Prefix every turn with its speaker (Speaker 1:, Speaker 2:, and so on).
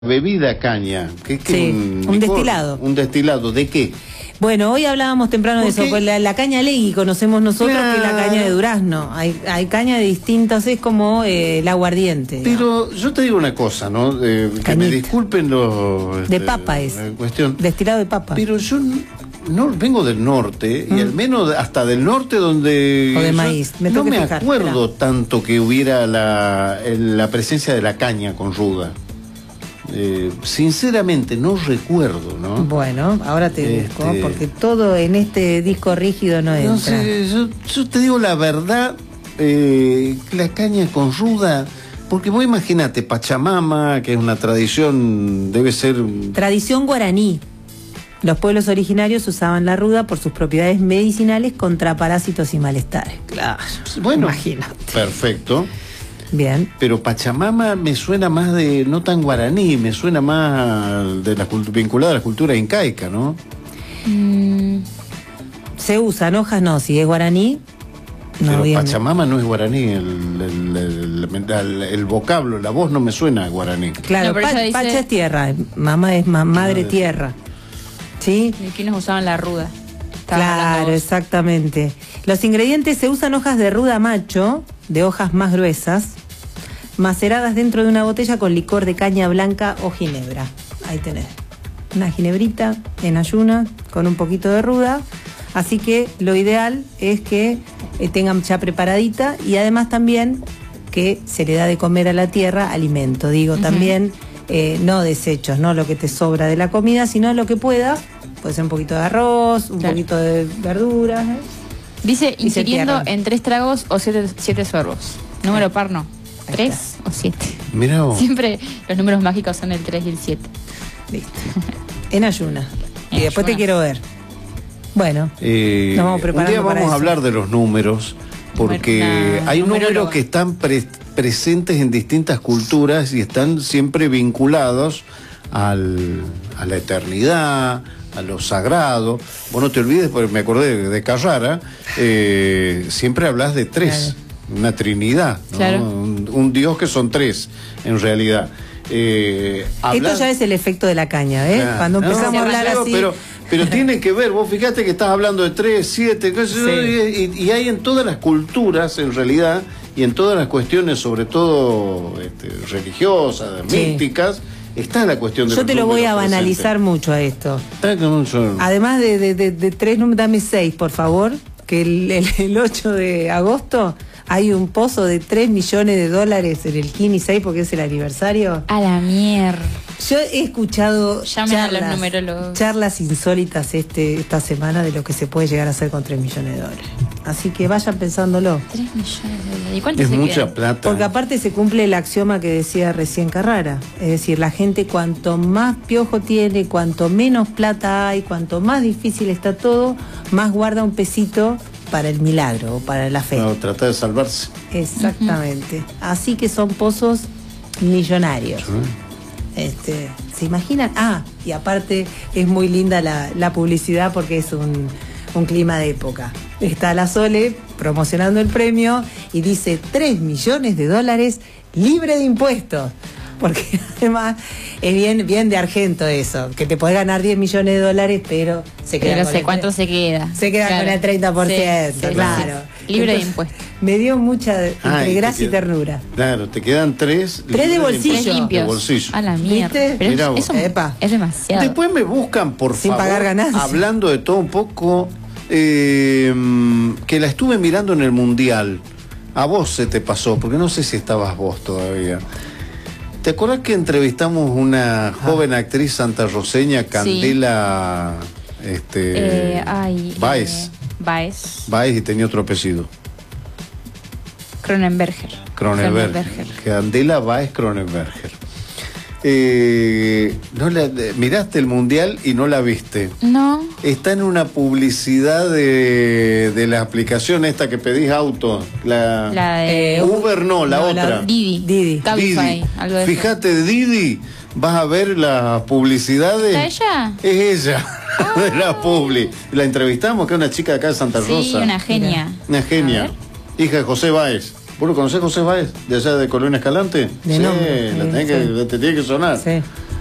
Speaker 1: Bebida caña,
Speaker 2: sí, un destilado.
Speaker 1: ¿Un destilado de qué?
Speaker 2: Bueno, hoy hablábamos temprano de eso, pues la caña Legui conocemos nosotros, claro, que es la caña de durazno. Hay caña de distintas, es como el aguardiente.
Speaker 1: Pero digamos, yo te digo una cosa, ¿no? Que me disculpen los...
Speaker 2: de papa es,
Speaker 1: cuestión.
Speaker 2: Destilado de papa.
Speaker 1: Pero yo no vengo del norte, y al menos hasta del norte donde...
Speaker 2: O de maíz,
Speaker 1: no me acuerdo tanto que hubiera la presencia de la caña con ruda. Sinceramente no recuerdo, ¿no?
Speaker 2: Bueno, ahora te busco, porque todo en este disco rígido no entra.
Speaker 1: No sé, yo te digo la verdad, la caña con ruda, porque vos imagínate, Pachamama, que es una tradición, debe ser...
Speaker 2: Tradición guaraní. Los pueblos originarios usaban la ruda por sus propiedades medicinales contra parásitos y malestares. Claro,
Speaker 1: bueno,
Speaker 2: imagínate.
Speaker 1: Perfecto.
Speaker 2: Bien.
Speaker 1: Pero Pachamama me suena más de, no tan guaraní, me suena más de vinculada a la cultura incaica, ¿no?
Speaker 2: Se usan hojas, no, si es guaraní. No,
Speaker 1: pero
Speaker 2: bien.
Speaker 1: Pachamama no es guaraní, el vocablo, la voz no me suena a guaraní.
Speaker 2: Claro,
Speaker 3: no, dice...
Speaker 2: Pacha es tierra, mamá es madre tierra. ¿Sí?
Speaker 3: ¿Y quiénes usaban la ruda?
Speaker 2: Claro, exactamente. Los ingredientes: se usan hojas de ruda macho, de hojas más gruesas, maceradas dentro de una botella con licor de caña blanca o ginebra. Ahí tenés. Una ginebrita en ayuna con un poquito de ruda. Así que lo ideal es que tengan ya preparadita, y además también que se le da de comer a la tierra alimento. Digo, también no desechos, no lo que te sobra de la comida, sino lo que pueda. Puede ser un poquito de arroz, un poquito de verduras.
Speaker 3: Dice ingiriendo en 3 tragos o 7 sorbos. Número par no. 3 o 7.
Speaker 1: Mirá vos.
Speaker 3: Siempre los números mágicos son el 3 y el 7.
Speaker 2: Listo. En ayuna. Y después te quiero ver. Bueno, nos vamos preparando.
Speaker 1: Un día vamos a hablar de los números, porque hay números que están presentes en distintas culturas y están siempre vinculados a la eternidad, a lo sagrado. Vos no te olvides, porque me acordé de Carrara, siempre hablas de 3, una trinidad, ¿no?
Speaker 3: Claro.
Speaker 1: Un Dios que son 3, en realidad.
Speaker 2: Esto ya es el efecto de la caña, ¿eh?
Speaker 1: Claro.
Speaker 2: Cuando empezamos a hablar así...
Speaker 1: Pero tiene que ver, vos fíjate que estás hablando de 3, 7, y hay en todas las culturas, en realidad, y en todas las cuestiones, sobre todo religiosas, místicas, está la cuestión de...
Speaker 2: Yo te lo voy a banalizar mucho a esto. Además de 3, dame 6, por favor, que el 8 de agosto hay un pozo de $3 millones en el Kini 6 porque es el aniversario.
Speaker 3: A la mierda.
Speaker 2: Yo he escuchado charlas insólitas esta semana de lo que se puede llegar a hacer con $3 millones. Así que vayan pensándolo. $3 millones.
Speaker 3: ¿Y cuánto
Speaker 1: es
Speaker 3: se
Speaker 1: mucha
Speaker 3: queda?
Speaker 1: Plata.
Speaker 2: Porque aparte se cumple el axioma que decía recién Carrara. Es decir, la gente cuanto más piojo tiene, cuanto menos plata hay, cuanto más difícil está todo, más guarda un pesito para el milagro o para la fe.
Speaker 1: No, trata de salvarse.
Speaker 2: Exactamente. Así que son pozos millonarios. ¿Se imaginan? Y aparte es muy linda la publicidad porque es un clima de época. Está la Sole promocionando el premio y dice $3 millones libre de impuestos. Porque además es bien de Argento eso, que te podés ganar $10 millones, pero se queda.
Speaker 3: Pero sé cuánto se queda.
Speaker 2: Se queda con el 30%, claro.
Speaker 3: Libre de impuestos.
Speaker 2: Me dio mucha entre gracia y ternura.
Speaker 1: Claro, te quedan 3
Speaker 2: de bolsillo.
Speaker 3: Limpios.
Speaker 1: De bolsillo.
Speaker 3: A la mierda. Pero eso es demasiado.
Speaker 1: Después me buscan, por
Speaker 2: Sin
Speaker 1: favor,
Speaker 2: pagar ganancias.
Speaker 1: hablando de todo un poco, que la estuve mirando en el Mundial. A vos se te pasó, porque no sé si estabas vos todavía. ¿Te acuerdas que entrevistamos una joven actriz santarroceña, Candela Baez? Baez, y tenía otro apellido.
Speaker 3: Cronenberger.
Speaker 1: Candela Baez Cronenberger. Miraste el Mundial y no la viste.
Speaker 3: No.
Speaker 1: Está en una publicidad de la aplicación esta que pedís auto. La de Uber, no, la otra.
Speaker 3: Didi. Cabify, algo de
Speaker 1: Fíjate, eso. Didi, vas a ver las publicidades.
Speaker 3: ¿Está ella?
Speaker 1: Es ella, de la publi. La entrevistamos, que es una chica de acá de Santa Rosa.
Speaker 3: Sí, una genia.
Speaker 1: Una genia. Hija de José Báez. ¿Vos lo conocés, José Báez? ¿De allá de Colonia Escalante?
Speaker 2: De nombre,
Speaker 1: te tiene que sonar.
Speaker 2: Sí.